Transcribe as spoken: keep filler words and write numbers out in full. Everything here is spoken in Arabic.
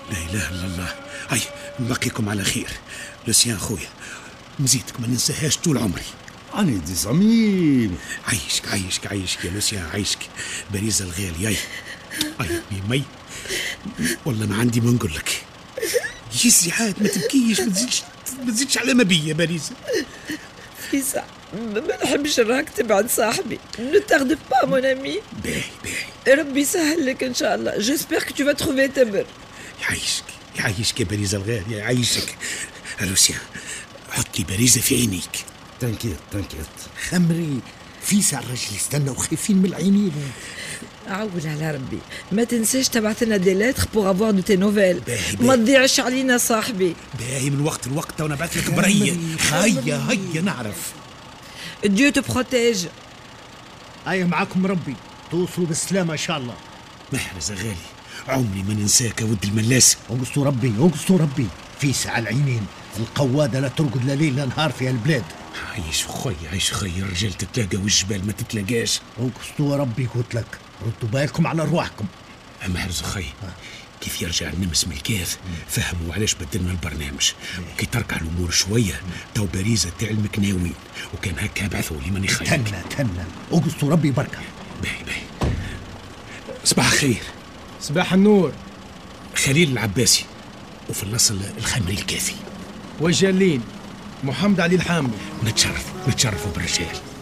لا اله الا الله. هاي نبقيكم على خير. لوسيان خويا مزيدك ما ننساهاش طول عمري. أنا دي زميل. عايشك عايشك عايشك يا لوسيان، عايشك باريزة الغالي. اي اي مي والله ما عندي ما نقول لك. يزي عاد ما تبكيش، ما تزيدش ما تزيدش على ما بيا باريزة. فيسع ما نحبش نراك تبعد صاحبي. Ne tarde pas mon ami. باهي باهي. ربي يسهل لك ان شاء الله. J'espère que tu vas trouver تمر. يعيشك يعيشك يا باريزة الغالي، يعيشك. لوسيان حط لي باريزة في عينيك. تنكيت تنكيت. خمري فيسع الرجل يستنى وخايفين من العينين. عول على ربي. ما تنساش تبعث لنا دي ليتر بور افوار دو تي نوفيل. ما تضيعش علينا صاحبي. باهي من وقت لوقت وانا بعث لك بريه. هيا هيا نعرف. Dieu te protège. هيا معاكم ربي، توصلوا بالسلامة إن شاء الله. محرز غالي عمري ما ننساك ود الملاسة. أقصوا ربي أقصوا ربي. فيسع العينين القوادة لا ترقد لا ليل لا نهار في البلاد. عيش خويا عيش خويا، الرجال تتلاقى والجبال ما تتلاقاش. أقصوا ربي قلت لك، ردوا بالكم على رواحكم. محرز خي كيف يرجع النمس من الكاف فهموا علاش بدلنا البرنامج. وكي تركع الامور شويه تو باريزه تاع المكناوين، وكان هكا بعثوا لي ماني خايف. تهنى تهنى أقصوا ربي بركة. باهي باهي. صباح خير. صباح النور. خليل العباسي، وفي الاصل الخمري الكافي. وجالين محمد علي الحامل. نتشرف نتشرفوا بالرجال.